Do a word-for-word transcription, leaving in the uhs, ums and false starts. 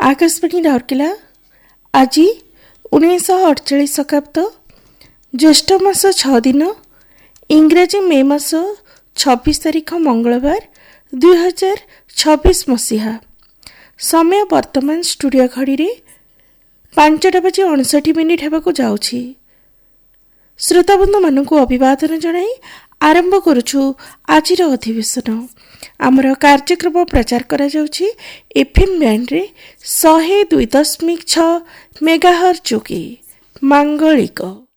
आकाशवाणी राउरकेला आज उन्नीस अड़चाश शताब्द ज्येष्ठ मास छ दिन इंग्राजी मे मास छब्बीस तारीख मंगलवार दुई हजार छब्बीस मसीहा। समय वर्तमान स्टूडियो घड़ी पांचटा बजे अणसठ मिनिट होगा जाऊँगी। श्रोताबंधु मानक अभिवादन जनाई आरंभ करुछु आज अधिवेशन। आमर कार्यक्रम प्रचार करा जाउछि एफएम बैंड रे सौ दुई दशमिक छ मेगाहर्ट्ज जोगे मांगलिक।